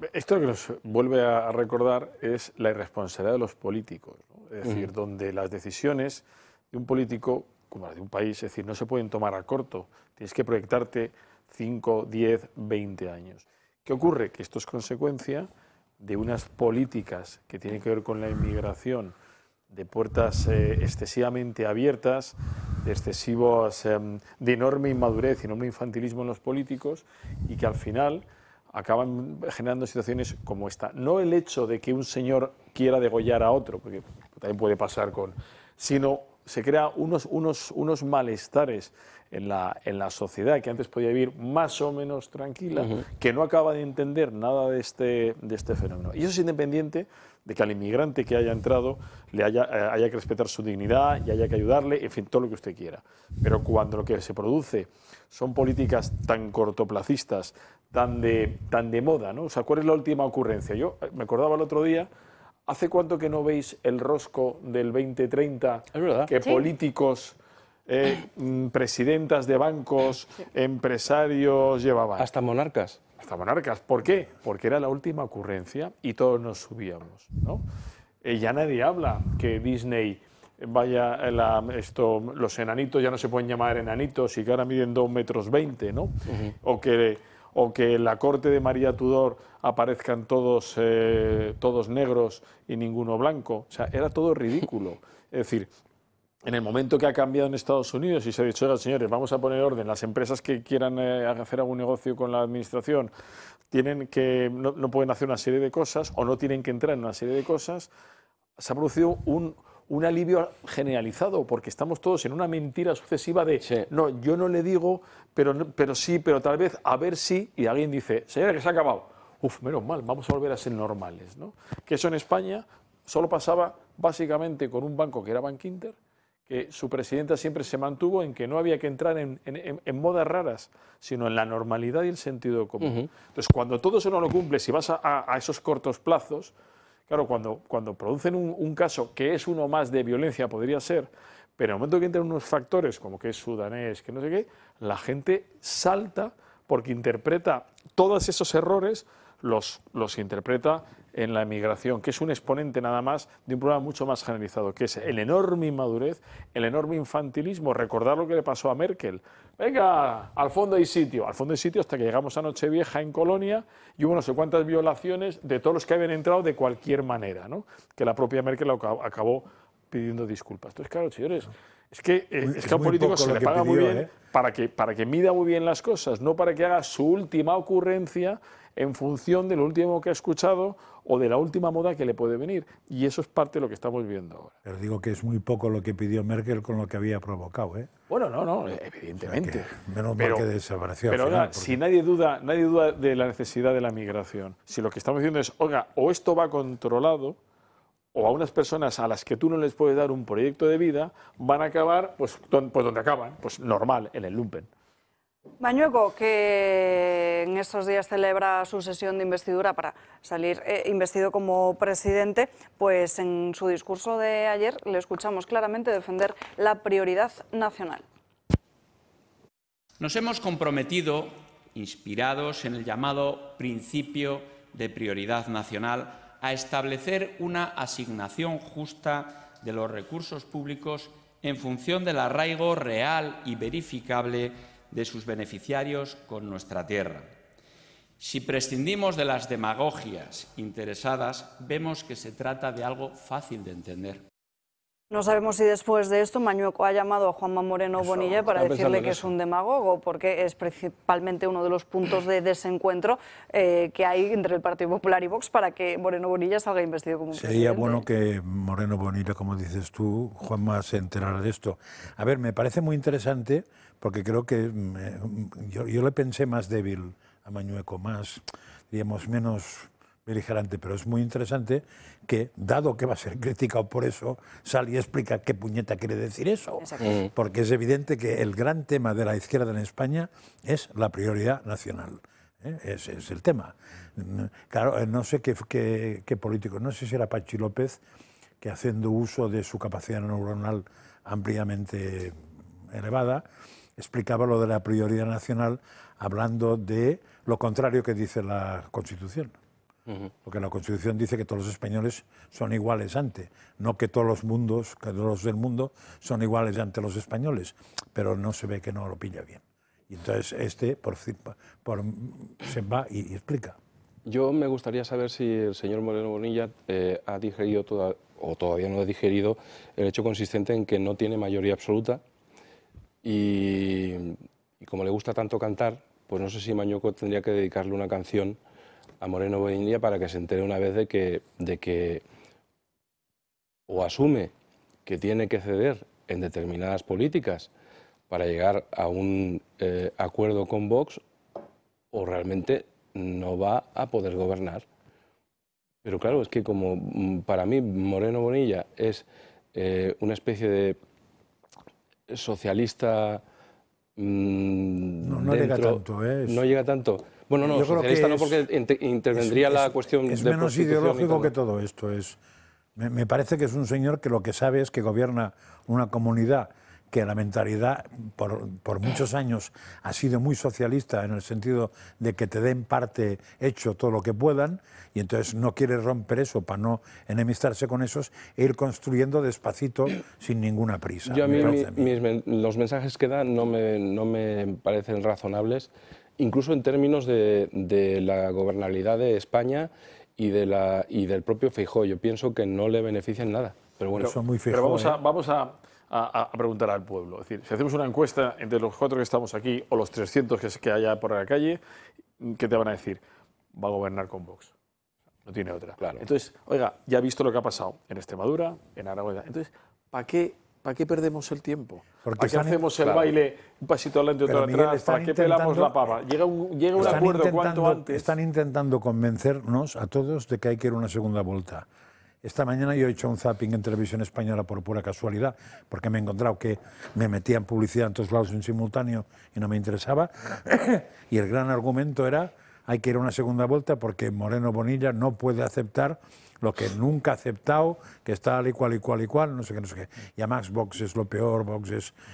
Esto lo que nos vuelve a recordar es la irresponsabilidad de los políticos, ¿no? Es decir, donde las decisiones de un político, como las de un país, es decir, no se pueden tomar a corto, tienes que proyectarte 5, 10, 20 años. ¿Qué ocurre? Que esto es consecuencia de unas políticas que tienen que ver con la inmigración, de puertas excesivamente abiertas, de enorme inmadurez y enorme infantilismo en los políticos, y que al final acaban generando situaciones como esta. No el hecho de que un señor quiera degollar a otro, porque también puede pasar sino se crea unos malestares en la sociedad que antes podía vivir más o menos tranquila, que no acaba de entender nada de este fenómeno. Y eso es independiente de que al inmigrante que haya entrado haya que respetar su dignidad y haya que ayudarle, en fin, todo lo que usted quiera. Pero cuando lo que se produce son políticas tan cortoplacistas, tan de moda, ¿no? O sea, ¿cuál es la última ocurrencia? Yo me acordaba el otro día, ¿hace cuánto que no veis el rosco del 2030? Es verdad. Que Sí. Políticos, presidentas de bancos, empresarios llevaban. Hasta monarcas. Hasta monarcas. ¿Por qué? Porque era la última ocurrencia y todos nos subíamos, ¿no? Ya nadie habla que Disney los enanitos ya no se pueden llamar enanitos y que ahora miden 2,20 metros, ¿no? O que en la corte de María Tudor aparezcan todos negros y ninguno blanco. O sea, era todo ridículo. Es decir, en el momento que ha cambiado en Estados Unidos y se ha dicho, oigan, señores, vamos a poner orden, las empresas que quieran hacer algún negocio con la administración no pueden hacer una serie de cosas o no tienen que entrar en una serie de cosas, se ha producido un alivio generalizado, porque estamos todos en una mentira sucesiva de, Sí. no, yo no le digo, pero sí, pero tal vez, a ver si, y alguien dice, señora, que se ha acabado. Uf, menos mal, vamos a volver a ser normales, ¿no? Que eso en España solo pasaba básicamente con un banco que era Bankinter, que su presidenta siempre se mantuvo en que no había que entrar en modas raras, sino en la normalidad y el sentido común. Entonces, cuando todo eso no lo cumples y vas a esos cortos plazos, claro, cuando producen un caso que es uno más de violencia, podría ser, pero en el momento que entran unos factores como que es sudanés, que no sé qué, la gente salta porque interpreta todos esos errores, los interpreta en la emigración, que es un exponente nada más de un problema mucho más generalizado, que es el enorme inmadurez, el enorme infantilismo. Recordar lo que le pasó a Merkel. Venga, al fondo hay sitio hasta que llegamos a Nochevieja en Colonia y hubo no sé cuántas violaciones de todos los que habían entrado de cualquier manera, ¿no? Que la propia Merkel acabó pidiendo disculpas. Entonces, claro, señores, es que a un político se le paga muy bien para que mida muy bien las cosas, no para que haga su última ocurrencia en función de lo último que ha escuchado o de la última moda que le puede venir. Y eso es parte de lo que estamos viendo ahora. Pero digo que es muy poco lo que pidió Merkel con lo que había provocado, ¿eh? Bueno, no, evidentemente. O sea que menos mal que desapareció. Pero al final, oiga, si nadie duda de la necesidad de la migración, si lo que estamos diciendo es, oiga, o esto va controlado, o a unas personas a las que tú no les puedes dar un proyecto de vida, van a acabar pues donde acaban, pues normal, en el lumpen. Mañueco, que en estos días celebra su sesión de investidura para salir investido como presidente, pues en su discurso de ayer le escuchamos claramente defender la prioridad nacional. Nos hemos comprometido, inspirados en el llamado principio de prioridad nacional, a establecer una asignación justa de los recursos públicos en función del arraigo real y verificable de sus beneficiarios con nuestra tierra. Si prescindimos de las demagogias interesadas, vemos que se trata de algo fácil de entender. No sabemos si después de esto Mañueco ha llamado a Juanma Moreno Bonilla para decirle que es un demagogo, porque es principalmente uno de los puntos de desencuentro que hay entre el Partido Popular y Vox para que Moreno Bonilla salga investido como presidente. Sería bueno que Moreno Bonilla, como dices tú, Juanma, se enterara de esto. A ver, me parece muy interesante porque creo que yo le pensé más débil a Mañueco, más, digamos, menos beligerante, pero es muy interesante que, dado que va a ser criticado por eso, sale y explica qué puñeta quiere decir eso. Porque es evidente que el gran tema de la izquierda en España es la prioridad nacional. Ese es el tema. Claro, no sé qué político, no sé si era Pachi López, que haciendo uso de su capacidad neuronal ampliamente elevada, explicaba lo de la prioridad nacional hablando de lo contrario que dice la Constitución. Porque la Constitución dice que todos los españoles son iguales ante, no que todos los del mundo son iguales ante los españoles, pero no se ve que no lo pilla bien. Y entonces se va y explica. Yo me gustaría saber si el señor Moreno Bonilla ha digerido o todavía no ha digerido el hecho consistente en que no tiene mayoría absoluta y como le gusta tanto cantar, pues no sé si Mañueco tendría que dedicarle una canción a Moreno Bonilla para que se entere una vez de que o asume que tiene que ceder en determinadas políticas para llegar a un acuerdo con Vox o realmente no va a poder gobernar. Pero claro, es que como para mí Moreno Bonilla es una especie de socialista no llega tanto, ¿eh? No llega tanto. Bueno, no, socialista no, porque intervendría la cuestión de prostitución. Es menos ideológico que todo esto. Me parece que es un señor que lo que sabe es que gobierna una comunidad que la mentalidad por muchos años ha sido muy socialista en el sentido de que te den parte hecho todo lo que puedan y entonces no quiere romper eso para no enemistarse con esos e ir construyendo despacito sin ninguna prisa. Yo a mí los mensajes que da no me parecen razonables, incluso en términos de la gobernabilidad de España y del propio Feijóo. Yo pienso que no le benefician nada. Pero bueno, son muy Feijóo, pero vamos a preguntar al pueblo. Es decir, si hacemos una encuesta entre los 4 que estamos aquí o los 300 que haya por la calle, ¿qué te van a decir? Va a gobernar con Vox. No tiene otra. Claro. Entonces, oiga, ya ha visto lo que ha pasado en Extremadura, en Aragón. Entonces, ¿para qué perdemos el tiempo? ¿Para qué hacemos el baile un pasito adelante y otro atrás? ¿Para qué pelamos la pava? Llega un acuerdo cuanto antes. Están intentando convencernos a todos de que hay que ir a una segunda vuelta. Esta mañana yo he hecho un zapping en Televisión Española por pura casualidad, porque me he encontrado que me metía en publicidad en todos lados en simultáneo y no me interesaba. Y el gran argumento era, hay que ir a una segunda vuelta porque Moreno Bonilla no puede aceptar lo que nunca ha aceptado, que está tal y cual, no sé qué. Y además Vox es lo peor, Vox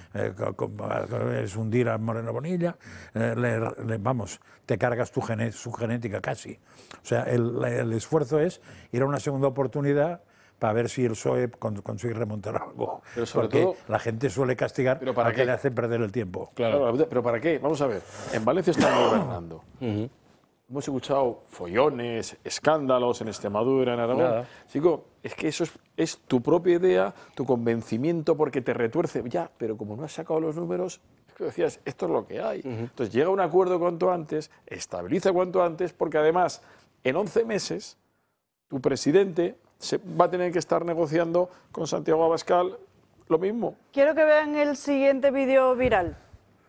es hundir a Moreno Bonilla, vamos, te cargas su genética casi. O sea, el esfuerzo es ir a una segunda oportunidad para ver si el PSOE consigue remontar algo. Pero sobre porque todo, la gente suele castigar ¿para que le hace perder el tiempo. Claro, pero ¿para qué? Vamos a ver, en Valencia están gobernando. Hemos escuchado follones, escándalos en Extremadura, en Aragón. Chico, es que eso es tu propia idea, tu convencimiento porque te retuerce. Ya, pero como no has sacado los números, es que decías, esto es lo que hay. Entonces llega a un acuerdo cuanto antes, estabiliza cuanto antes, porque además, en 11 meses, tu presidente va a tener que estar negociando con Santiago Abascal lo mismo. Quiero que vean el siguiente vídeo viral.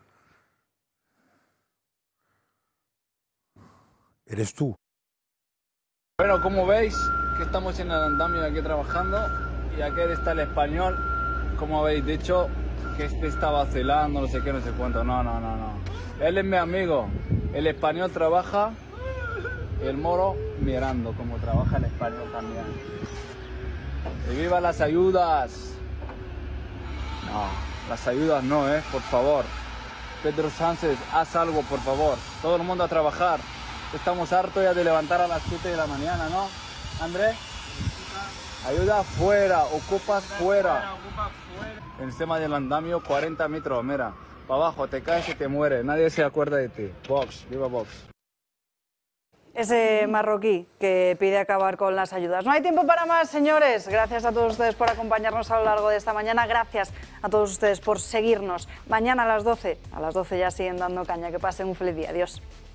Eres tú. Bueno, como veis, que estamos en el andamio aquí trabajando y aquí está el español, como habéis dicho, que este está vacilando, no sé qué, no sé cuánto. No. Él es mi amigo. El español trabaja, el moro mirando cómo trabaja el español también. ¡Y viva las ayudas! No, las ayudas no, por favor. Pedro Sánchez, haz algo, por favor. Todo el mundo a trabajar. Estamos hartos ya de levantar a las 7 de la mañana, ¿no? Andrés, ayuda fuera, ocupas fuera. Encima del andamio, 40 metros, mira. Para abajo, te caes y te mueres. Nadie se acuerda de ti. Vox, viva Vox. Ese marroquí que pide acabar con las ayudas. No hay tiempo para más, señores. Gracias a todos ustedes por acompañarnos a lo largo de esta mañana. Gracias a todos ustedes por seguirnos. Mañana a las 12 ya siguen dando caña. Que pasen un feliz día. Adiós.